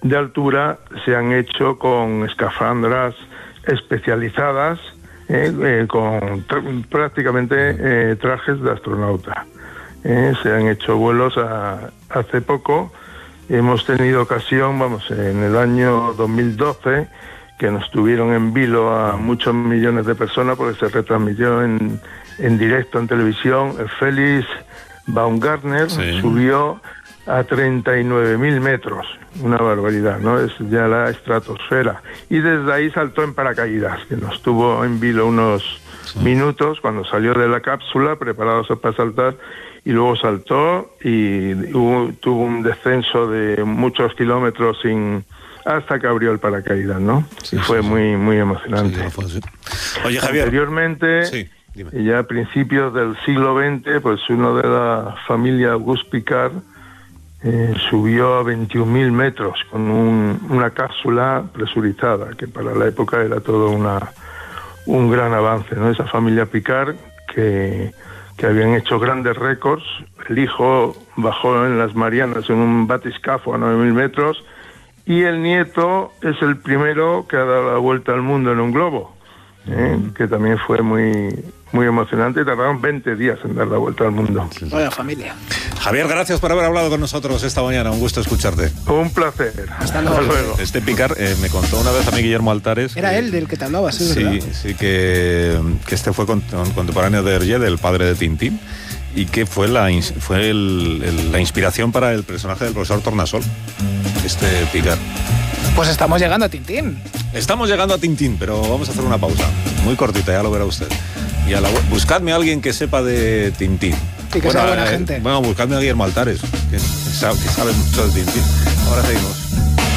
de altura se han hecho con escafandras especializadas, con prácticamente trajes de astronauta. Se han hecho vuelos hace poco. Hemos tenido ocasión, en el año 2012, que nos tuvieron en vilo a muchos millones de personas porque se retransmitió en directo en televisión. Félix Baumgartner subió a 39.000 metros, una barbaridad, ¿no? Es ya la estratosfera. Y desde ahí saltó en paracaídas, que nos tuvo en vilo unos minutos cuando salió de la cápsula, preparados para saltar, y luego saltó y tuvo un descenso de muchos kilómetros hasta que abrió el paracaídas, ¿no? Sí, y fue muy, muy emocionante. Sí. Oye, Javier. Anteriormente, ya a principios del siglo XX, pues uno de la familia Auguste Piccard subió a 21.000 metros con una cápsula presurizada, que para la época era todo un gran avance, ¿no? Esa familia Piccard que habían hecho grandes récords. El hijo bajó en las Marianas en un batiscafo a 9.000 metros y el nieto es el primero que ha dado la vuelta al mundo en un globo, que también fue muy, muy emocionante. Tardaron 20 días en dar la vuelta al mundo. Vaya familia. Javier, gracias por haber hablado con nosotros esta mañana. Un gusto escucharte. Un placer. Hasta luego. Este Piccard me contó una vez a mí Guillermo Altares. Era él del que te hablaba, sí, ¿verdad? Sí, que este fue contemporáneo de Hergé, del padre de Tintín, y que fue la inspiración para el personaje del profesor Tornasol, este Piccard. Pues estamos llegando a Tintín. Estamos llegando a Tintín, pero vamos a hacer una pausa muy cortita, ya lo verá usted. Y buscadme a alguien que sepa de Tintín. Y que sea buena gente. Bueno, buscadme a Guillermo Altares, que sabe mucho de Tintín. Ahora seguimos.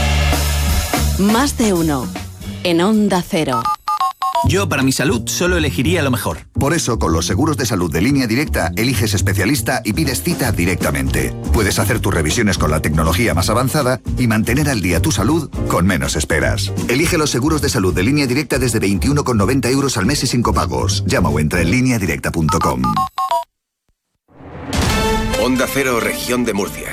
Más de uno en Onda Cero. Yo, para mi salud, solo elegiría lo mejor. Por eso, con los seguros de salud de Línea Directa, eliges especialista y pides cita directamente. Puedes hacer tus revisiones con la tecnología más avanzada y mantener al día tu salud con menos esperas. Elige los seguros de salud de Línea Directa desde 21,90 € al mes y sin copagos. Llama o entra en lineadirecta.com. Onda Cero, Región de Murcia.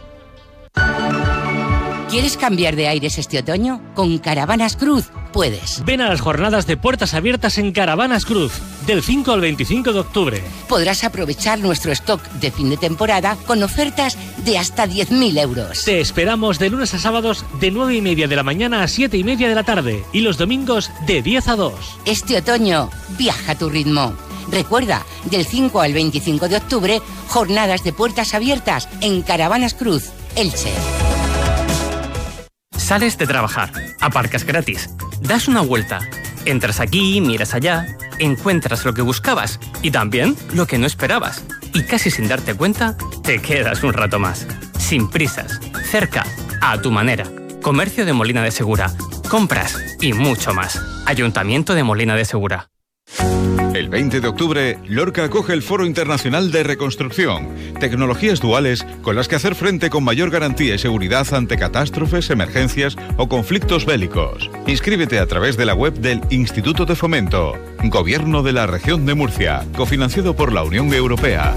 ¿Quieres cambiar de aires este otoño? Con Caravanas Cruz puedes. Ven a las jornadas de puertas abiertas en Caravanas Cruz, del 5 al 25 de octubre. Podrás aprovechar nuestro stock de fin de temporada con ofertas de hasta 10.000 euros. Te esperamos de lunes a sábados de 9:30 de la mañana a 7:30 de la tarde y los domingos de 10 a 2. Este otoño, viaja a tu ritmo. Recuerda, del 5 al 25 de octubre, jornadas de puertas abiertas en Caravanas Cruz, Elche. Sales de trabajar, aparcas gratis, das una vuelta, entras aquí, miras allá, encuentras lo que buscabas y también lo que no esperabas. Y casi sin darte cuenta, te quedas un rato más. Sin prisas, cerca, a tu manera. Comercio de Molina de Segura, compras y mucho más. Ayuntamiento de Molina de Segura. El 20 de octubre, Lorca acoge el Foro Internacional de Reconstrucción. Tecnologías duales con las que hacer frente con mayor garantía y seguridad ante catástrofes, emergencias o conflictos bélicos. Inscríbete a través de la web del Instituto de Fomento. Gobierno de la Región de Murcia. Cofinanciado por la Unión Europea.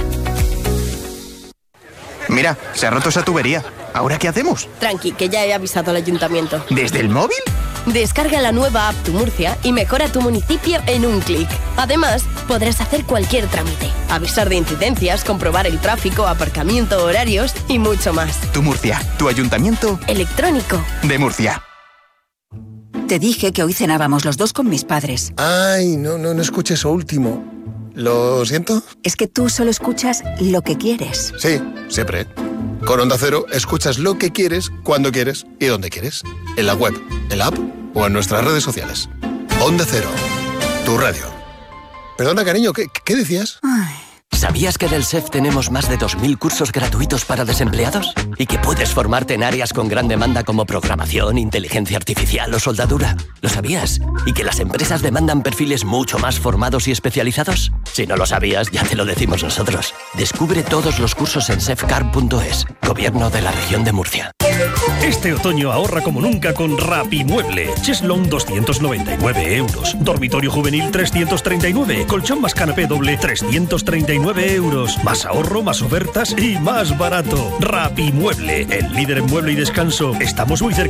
Mira, se ha roto esa tubería. ¿Ahora qué hacemos? Tranqui, que ya he avisado al ayuntamiento. ¿Desde el móvil? Descarga la nueva app Tu Murcia y mejora tu municipio en un clic. Además, podrás hacer cualquier trámite, avisar de incidencias, comprobar el tráfico, aparcamiento, horarios y mucho más. Tu Murcia, tu ayuntamiento electrónico de Murcia. Te dije que hoy cenábamos los dos con mis padres. Ay, no escuché eso último. ¿Lo siento? Es que tú solo escuchas lo que quieres. Sí, siempre. Con Onda Cero escuchas lo que quieres, cuando quieres y donde quieres. En la web, en la app o en nuestras redes sociales. Onda Cero, tu radio. Perdona, cariño, ¿qué decías? Ay. ¿Sabías que en el SEF tenemos más de 2.000 cursos gratuitos para desempleados? Y que puedes formarte en áreas con gran demanda como programación, inteligencia artificial o soldadura. ¿Lo sabías? ¿Y que las empresas demandan perfiles mucho más formados y especializados? Si no lo sabías, ya te lo decimos nosotros. Descubre todos los cursos en sefcar.es. Gobierno de la Región de Murcia. Este otoño ahorra como nunca con Rapimueble. Cheslong 299 euros. Dormitorio juvenil 339. Colchón más canapé doble 339 euros. Más ahorro, más ofertas y más barato. Rapimueble, el líder en mueble y descanso. Estamos muy cerca